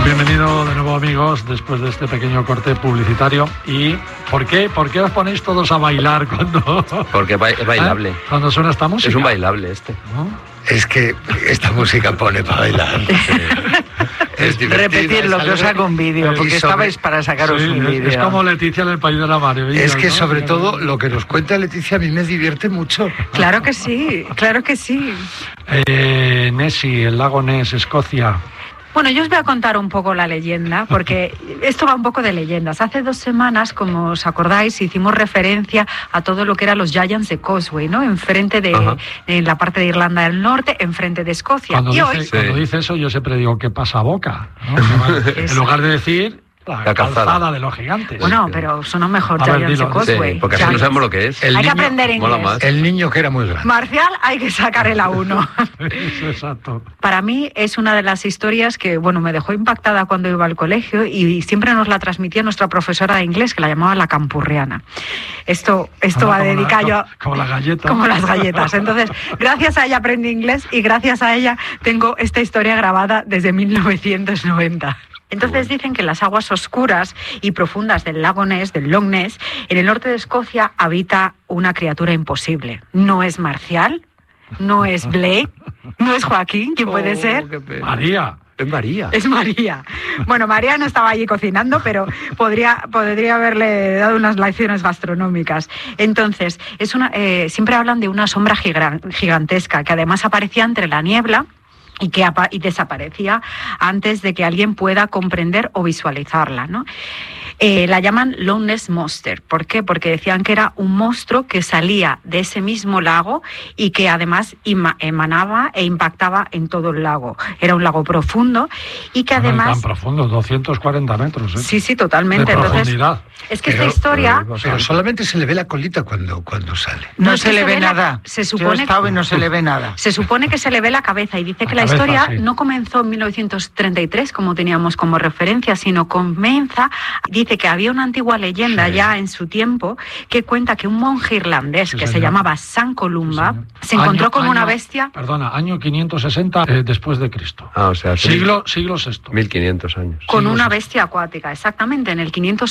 Bienvenido de nuevo, amigos, después de este pequeño corte publicitario. ¿Y por qué os ponéis todos a bailar cuando...? Porque es bailable. Cuando suena esta música. Es un bailable ¿no? Es que esta música pone para bailar. Es repetir lo que os hago un vídeo, porque estabais para sacaros un vídeo. Es como Leticia en el País de la Maravilla. Es que, ¿no? Sobre todo lo que nos cuenta Leticia a mí me divierte mucho. Claro que sí, claro que sí. Nessie, el lago Ness, Escocia. Bueno, yo os voy a contar un poco la leyenda, porque esto va un poco de leyendas. Hace 2 semanas, como os acordáis, hicimos referencia a todo lo que eran los Giants de Causeway, ¿no? Enfrente de, en la parte de Irlanda del Norte, enfrente de Escocia. Cuando dice eso, yo siempre digo, ¿qué pasa boca? ¿No? En lugar de decir... La calzada de los gigantes. Bueno, pero suena mejor Giants de Causeway. Sí, porque así no sabemos lo que es. Hay que aprender inglés. El niño que era muy grande. Marcial, hay que sacar el A1. Exacto. Para mí es una de las historias que, bueno, me dejó impactada cuando iba al colegio y siempre nos la transmitía nuestra profesora de inglés, que la llamaba la campurriana. Esto va dedicado yo... Como las galletas. Como las galletas. Entonces, gracias a ella aprendí inglés y gracias a ella tengo esta historia grabada desde 1990. Entonces dicen que en las aguas oscuras y profundas del lago Ness, del Loch Ness, en el norte de Escocia habita una criatura imposible. No es Marcial, no es Blake, no es Joaquín, ¿quién puede ser? María. Es María. Es María. Bueno, María no estaba allí cocinando, pero podría haberle dado unas lecciones gastronómicas. Entonces, siempre hablan de una sombra gigantesca que además aparecía entre la niebla y desaparecía antes de que alguien pueda comprender o visualizarla, ¿no? La llaman Loch Ness Monster. ¿Por qué? Porque decían que era un monstruo que salía de ese mismo lago y que además emanaba e impactaba en todo el lago. Era un lago profundo y que además... Tan profundo, 240 metros. ¿eh? Sí, totalmente. De profundidad. Entonces, es que esta historia... Pero solamente se le ve la colita cuando sale. No se le ve nada. Se supone, yo he estado y no se le ve nada. Se supone que se le ve la cabeza y dice que la historia no comenzó en 1933, como teníamos como referencia, sino comienza... Dice que había una antigua leyenda ya en su tiempo que cuenta que un monje irlandés que se llamaba San Columba se encontró con una bestia... Perdona, año 560 después de Cristo. O sea, siglo VI. 1500 años. Con una bestia acuática, exactamente, en el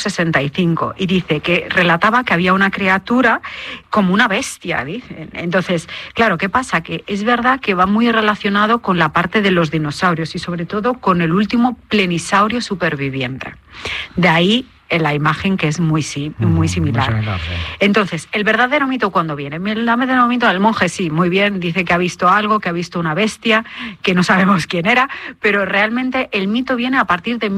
565. Y dice que relataba que había una criatura como una bestia, dicen. Entonces, claro, ¿qué pasa? Que es verdad que va muy relacionado con la parte de los dinosaurios y sobre todo con el último plenisaurio superviviente. De ahí la imagen que es muy similar. Entonces, ¿el verdadero mito cuándo viene? El verdadero mito del monje sí, muy bien, dice que ha visto algo, que ha visto una bestia, que no sabemos quién era, pero realmente el mito viene a partir de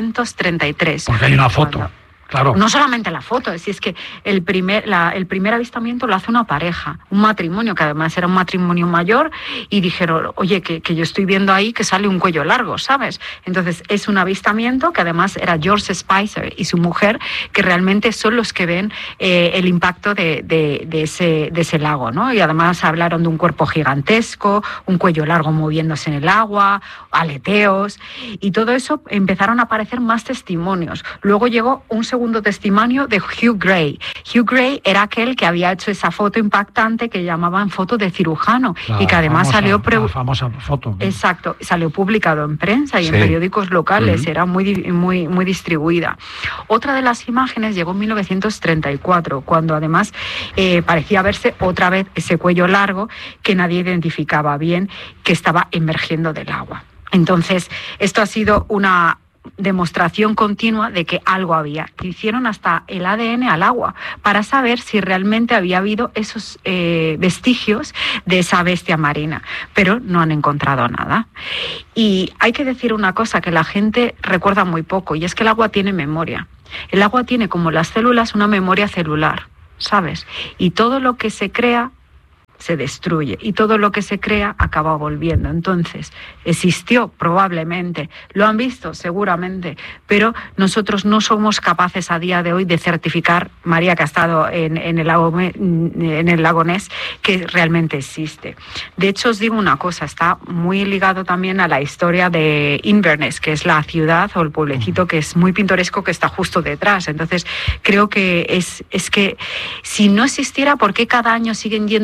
1933. Porque hay una foto. Claro. No solamente la foto, es que el primer avistamiento lo hace una pareja, un matrimonio, que además era un matrimonio mayor, y dijeron, oye, que yo estoy viendo ahí que sale un cuello largo, ¿sabes? Entonces es un avistamiento que además era George Spicer y su mujer, que realmente son los que ven el impacto de ese lago, ¿no? Y además hablaron de un cuerpo gigantesco, un cuello largo moviéndose en el agua, aleteos, y todo eso empezaron a aparecer más testimonios. Luego llegó un segundo testimonio de Hugh Gray. Hugh Gray era aquel que había hecho esa foto impactante que llamaban foto de cirujano y que además la famosa foto. Exacto, salió publicado en prensa y en periódicos locales, era muy distribuida. Otra de las imágenes llegó en 1934, cuando además parecía verse otra vez ese cuello largo que nadie identificaba bien, que estaba emergiendo del agua. Entonces, esto ha sido una demostración continua de que algo había. Hicieron hasta el ADN al agua para saber si realmente había habido esos vestigios de esa bestia marina, pero no han encontrado nada. Y hay que decir una cosa que la gente recuerda muy poco, y es que el agua tiene memoria. El agua tiene, como las células, una memoria celular, ¿sabes? Y todo lo que se crea se destruye y todo lo que se crea acaba volviendo. Entonces, existió probablemente, lo han visto seguramente, pero nosotros no somos capaces a día de hoy de certificar, María, que ha estado en el lago Ness, que realmente existe. De hecho, os digo una cosa, está muy ligado también a la historia de Inverness, que es la ciudad o el pueblecito que es muy pintoresco, que está justo detrás. Entonces, creo que es que si no existiera, ¿por qué cada año siguen yendo miles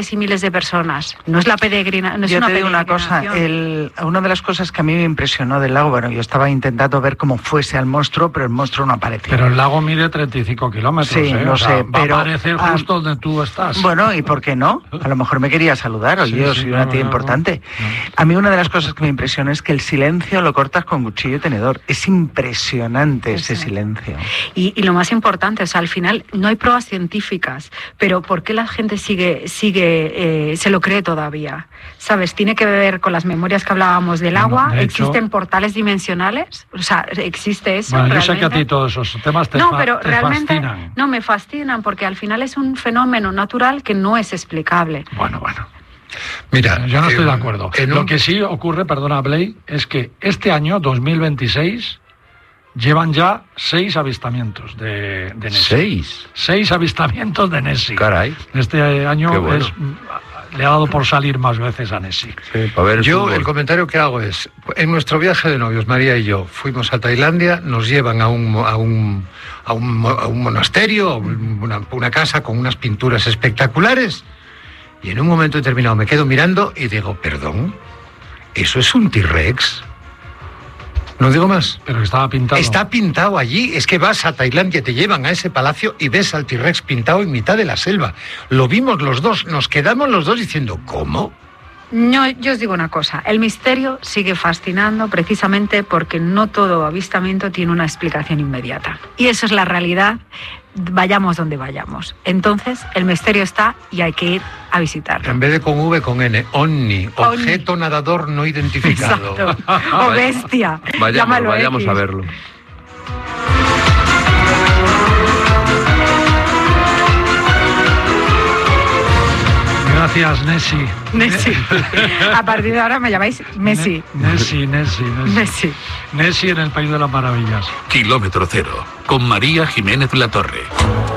miles y miles de personas. No es la peregrina, no es yo una te digo una cosa, una de las cosas que a mí me impresionó del lago, bueno, yo estaba intentando ver cómo fuese al monstruo, pero el monstruo no apareció. Pero el lago mide 35 kilómetros, sí, no sé, va a aparecer justo donde tú estás. Bueno, ¿y por qué no? A lo mejor me quería saludar, oye, yo soy una tía importante. A mí una de las cosas que me impresiona es que el silencio lo cortas con cuchillo y tenedor. Es impresionante ese silencio. Y lo más importante, o sea, al final no hay pruebas científicas, pero ¿por qué la gente se lo cree todavía? ¿Sabes? Tiene que ver con las memorias que hablábamos del agua. De hecho, ¿existen portales dimensionales? O sea, ¿existe eso? Bueno, yo sé que a ti todos esos temas te fascinan. No, me fascinan porque al final es un fenómeno natural que no es explicable. Bueno. Mira, yo no estoy de acuerdo. Lo que sí ocurre, perdona, Blay, es que este año, 2026, llevan ya 6 avistamientos de Nessie. ¿6? 6 avistamientos de Nessie. Caray. Este año bueno. Le ha dado por salir más veces a Nessie. Sí, el comentario que hago es, en nuestro viaje de novios, María y yo, fuimos a Tailandia, nos llevan a un monasterio, a una casa con unas pinturas espectaculares, y en un momento determinado me quedo mirando y digo, perdón, ¿eso es un T-Rex? No digo más. Pero estaba pintado. Está pintado allí. Es que vas a Tailandia, te llevan a ese palacio y ves al T-Rex pintado en mitad de la selva. Lo vimos los dos, nos quedamos los dos diciendo, ¿cómo? No, yo os digo una cosa, el misterio sigue fascinando precisamente porque no todo avistamiento tiene una explicación inmediata. Y eso es la realidad, vayamos donde vayamos. Entonces, el misterio está y hay que ir a visitarlo. En vez de con V, con N, OVNI, objeto nadador no identificado. Exacto. O bestia. Vayamos a verlo. Gracias, Nessie. A partir de ahora me llamáis Messi. Nessie. Nessie en el País de las Maravillas. Kilómetro Cero, con María Jiménez Latorre.